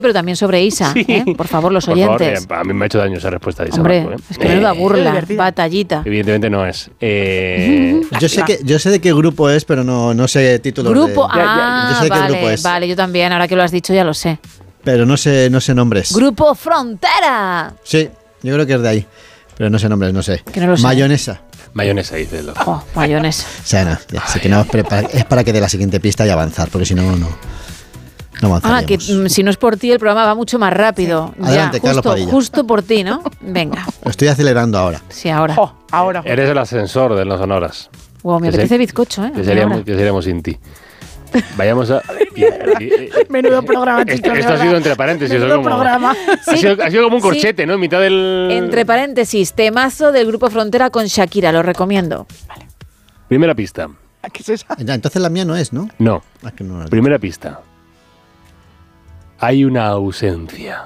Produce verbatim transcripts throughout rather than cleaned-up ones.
pero también sobre Isa, Sí. ¿eh? Por favor, los Por oyentes. favor, a mí me ha hecho daño esa respuesta de Isa. Hombre, Marco, ¿eh? es que menuda Eh, burla, batallita. Evidentemente no es. Eh, Yo sé, que, yo sé de qué grupo es, pero no, no sé títulos. Grupo, de, ah, yo sé de qué vale, grupo es, vale, yo también, ahora que lo has dicho ya lo sé. pero no sé, no sé nombres. Grupo Frontera. Sí, yo creo que es de ahí, pero no sé nombres, no sé. Que no lo sé. Mayonesa. mayonesa, dice el doctor. Oh, mayonesa. O sea, no, ya, así que no, es para, es para que dé la siguiente pista y avanzar, porque si no, no, no avanzaríamos. Ah, que mm, si no es por ti el programa va mucho más rápido. Sí. Adelante, ya, Carlos justo, Padilla. justo por ti, ¿no? Venga, Lo estoy acelerando ahora. sí, ahora. Jo, ahora. Eres el ascensor de los sonoras. Wow, me Que apetece se- bizcocho, ¿eh? Que A mí seríamos, ahora. que seríamos sin ti. Vayamos a... y- y- Menudo programa, Esto, chicos, de esto ha verdad. sido entre paréntesis. Menudo eso como, programa. Ha, sido, ha sido como un Sí. corchete, ¿no? En mitad del... Entre paréntesis, temazo del Grupo Frontera con Shakira, lo recomiendo. Primera pista. ¿Qué es esa? Ya, entonces la mía no es, ¿no? No. Ah, que no la- Primera pista. Hay una ausencia.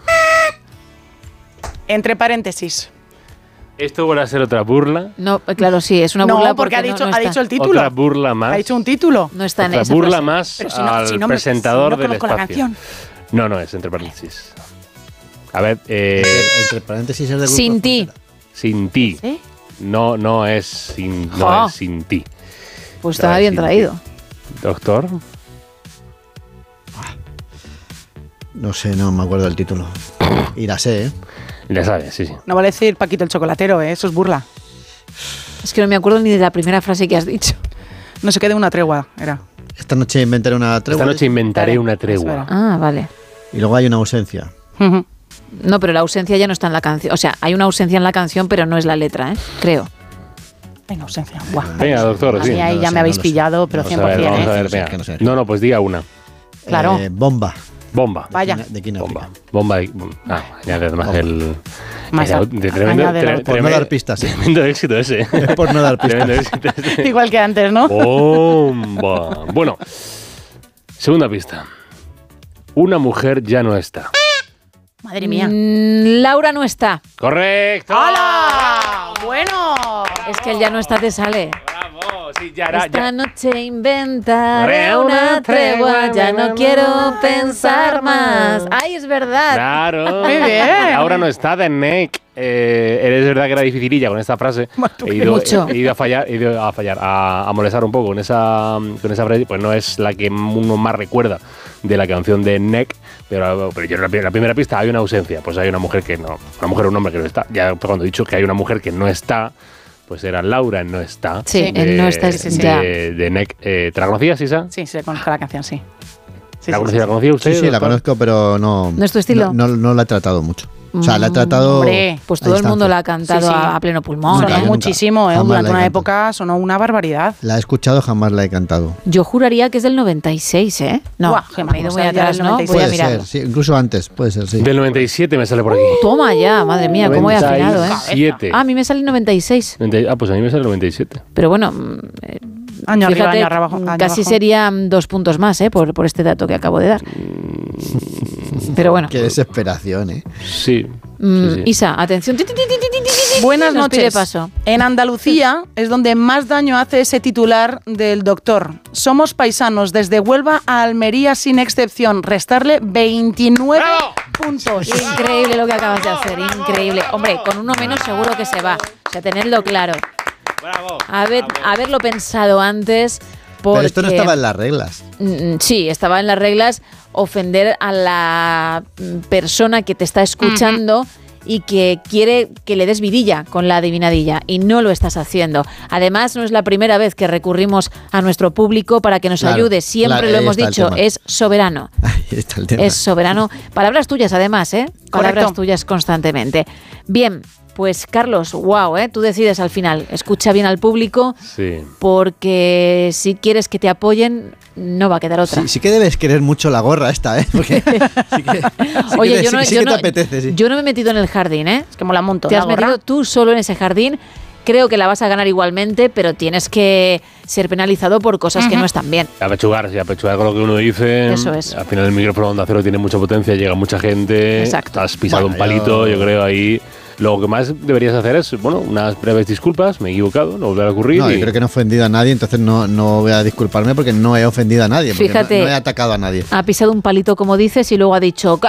Entre paréntesis. Esto vuelve a ser otra burla. No, eh, claro, sí, es una no, burla porque ha no- dicho, no ha está. dicho el título. Otra burla más. Ha dicho un título. No está en otra esa burla frase. más Pero si no, al si no me- presentador si no del conozco la espacio. canción. No, no, es entre paréntesis. A ver, eh, Entre paréntesis es de grupo Sin ti. Frontera. sin ti. ¿Sí? No, no es sin, no Jo. es sin ti. Pues estaba Ay, bien sin traído. ti. Doctor, No sé, no me acuerdo del título. Y la sé, ¿eh? ya sabes, sí, sí. No vale decir Paquito el chocolatero, ¿eh? Eso es burla. Es que no me acuerdo ni de la primera frase que has dicho. No se quede una tregua, era. Esta noche inventaré una tregua. Esta noche inventaré Vale, una eso tregua. era. Ah, vale. Y luego hay una ausencia. Ujú. No, pero la ausencia ya no está en la canción. O sea, hay una ausencia en la canción, pero no es la letra, ¿eh? Creo. Venga, ausencia. Buah. Venga, doctor, A sí. mí ahí no lo ya sé, me habéis no lo sé. pillado, pero Vamos a Vamos a ver, cien por cien, vamos a ¿eh? ver, No sé, venga. que no sé. No, no, pues diga una. Claro. Eh, bomba. Bomba. Vaya. De Kina Bomba. África. Bomba. de- Ah, añade además Bomba. el... Más el- a- de tremendo, añádelo. tre- Por no tremendo- dar pistas, ¿eh? Tremendo éxito ese. Es por no dar pistas. Tremendo éxito ese. Igual que antes, ¿no? Bomba. Bueno, segunda pista. Una mujer ya no está. Madre mía. Mm, Laura no está. ¡Correcto! ¡Hala! Bueno. Es que el ya no está te sale. ¡Bravo! Sí, ya era, Esta ya. noche inventaré una tregua, ya no quiero pensar más. ¡Ay, es verdad! Claro. Muy bien. Ahora no está de Neck. Eh, es verdad que era dificililla con esta frase. He ido, Mucho. he ido a fallar, he ido a fallar, a, a molestar un poco con esa, con esa frase. Pues no es la que uno más recuerda de la canción de Neck, pero, pero yo en la, pri- la primera pista hay una ausencia. Pues hay una mujer que no, una mujer o un hombre que no está. Ya cuando he dicho que hay una mujer que no está, pues era Laura no está. Sí, de, el no está es de, ya. de Neck. Eh, ¿Te la conocías, Isa? Sí, sí, conozco la canción, sí. Sí, ¿La, sí, conocía, sí, ¿La sí. conocía usted? Sí, sí, la doctor? conozco, pero no. ¿No es tu estilo? No, no, no la he tratado mucho. O sea, la he Mm, tratado. hombre, Pues a todo el mundo distancia. la ha cantado Sí, sí. A, a pleno pulmón. Nunca, Sonó ¿eh? yo nunca. muchísimo, ¿eh? Jamás Durante la he una cantado. época sonó una barbaridad. La he escuchado, jamás la he cantado. Yo juraría que es del noventa y seis, ¿eh? No, Buah, que me he ido vamos muy a ir al atrás, ¿no? noventa y seis. Voy a Puede mirarlo. ser, sí, incluso antes, puede ser, sí. Del noventa y siete me sale por aquí. Toma ya, madre mía, cómo he afinado, ¿eh? noventa y siete. Ah, a mí me sale el noventa y seis. Ah, pues a mí me sale el noventa y siete. Pero bueno, mm, eh, Año arriba, fíjate, año abajo. año casi abajo. serían dos puntos más, ¿eh? Por, por este dato que acabo de dar. Pero bueno. Qué desesperación, ¿eh? Sí. Mm, sí, sí. Isa, atención. Ti, ti, ti, ti, ti, ti, ti, Buenas nos pide noches. paso. En Andalucía es donde más daño hace ese titular del doctor. Somos paisanos desde Huelva a Almería sin excepción. Restarle veintinueve ¡Bravo! puntos. Increíble lo que acabas de hacer, increíble. Hombre, con uno menos seguro que se va. O sea, tenerlo claro. Bravo. Haber, haberlo pensado antes. Porque, Pero esto no estaba en las reglas. Mm, Sí, estaba en las reglas ofender a la mm, persona que te está escuchando y que quiere que le des vidilla con la adivinadilla y no lo estás haciendo. Además, no es la primera vez que recurrimos a nuestro público para que nos Claro, ayude. Siempre claro, lo ahí hemos está el dicho, tema. es soberano. Ahí está el tema. Es soberano. Palabras tuyas, además, ¿eh? Palabras Correcto. tuyas constantemente. Bien, pues Carlos, wow, ¿eh? Tú decides al final. Escucha bien al público Sí. porque si quieres que te apoyen, no va a quedar otra. Sí, sí que debes querer mucho la gorra esta, ¿eh? Porque sí que, sí Oye, que, yo sí no, que- sí yo que no- te apetece, sí. yo no me he metido en el jardín, ¿eh? Es que mola un montón. Te la has gorra. metido tú solo en ese jardín. Creo que la vas a ganar igualmente, pero tienes que ser penalizado por cosas que no están bien. Apechugar, sí, apechugar con lo que uno dice. Eso es. Al final el micrófono de Onda Cero tiene mucha potencia, llega mucha gente. Exacto. Has pisado Bueno, un palito, yo- yo... creo, ahí. Lo que más deberías hacer es, bueno, unas breves disculpas, me he equivocado, no volverá a ocurrir. No, y... yo creo que no he ofendido a nadie, entonces no, no voy a disculparme porque no he ofendido a nadie, porque Fíjate, no, no he atacado a nadie. Ha pisado un palito, como dices, y luego ha dicho...